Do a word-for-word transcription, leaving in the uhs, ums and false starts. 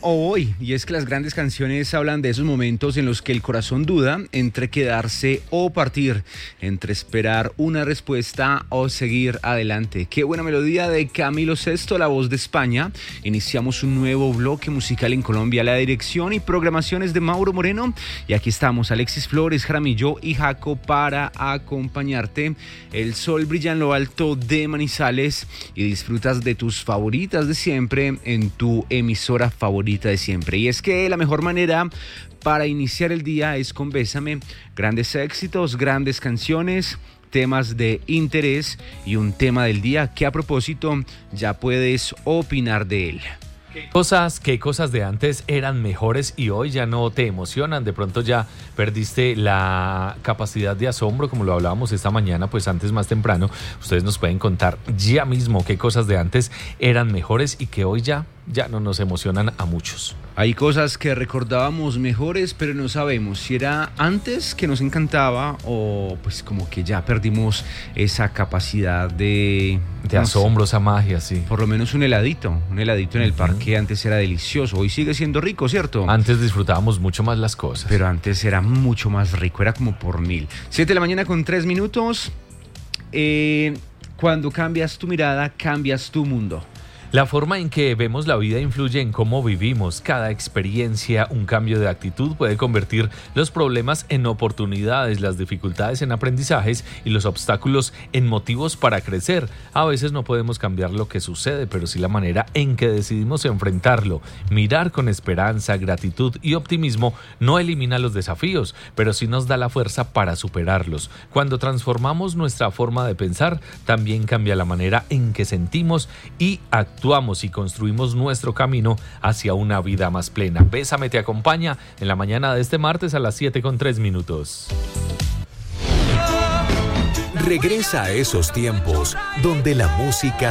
o hoy, y es que las grandes canciones hablan de esos momentos en los que el corazón duda entre quedarse o partir, entre esperar una respuesta o seguir adelante. Qué buena melodía de Camilo Sesto, la voz de España. Iniciamos un nuevo bloque musical en Colombia, la dirección y programaciones de Mauro Moreno, y aquí estamos Alexis Flores, Jaramillo y Jaco para acompañarte. El sol brilla en lo alto de Manizales y disfrutas de tus favoritas de siempre en tu emisora favorita de siempre. Y es que la mejor manera para iniciar el día es con Bésame. Grandes éxitos, grandes canciones, temas de interés y un tema del día que a propósito ya puedes opinar de él. ¿Qué cosas, qué cosas de antes eran mejores y hoy ya no te emocionan? De pronto ya perdiste la capacidad de asombro, como lo hablábamos esta mañana, pues antes más temprano. Ustedes nos pueden contar ya mismo qué cosas de antes eran mejores y que hoy ya, ya no nos emocionan a muchos. Hay cosas que recordábamos mejores, pero no sabemos si era antes que nos encantaba o pues como que ya perdimos esa capacidad de... De no asombro, sé, esa magia, sí. Por lo menos un heladito, un heladito en el parque antes era delicioso. Hoy sigue siendo rico, ¿cierto? Antes disfrutábamos mucho más las cosas. Pero antes era mucho más rico, era como por mil. Siete de la mañana con tres minutos. Eh, cuando cambias tu mirada, cambias tu mundo. La forma en que vemos la vida influye en cómo vivimos. Cada experiencia, un cambio de actitud puede convertir los problemas en oportunidades, las dificultades en aprendizajes y los obstáculos en motivos para crecer. A veces no podemos cambiar lo que sucede, pero sí la manera en que decidimos enfrentarlo. Mirar con esperanza, gratitud y optimismo no elimina los desafíos, pero sí nos da la fuerza para superarlos. Cuando transformamos nuestra forma de pensar, también cambia la manera en que sentimos y actuamos. Actuamos y construimos nuestro camino hacia una vida más plena. Bésame te acompaña en la mañana de este martes a las siete con tres minutos. Regresa a esos tiempos donde la música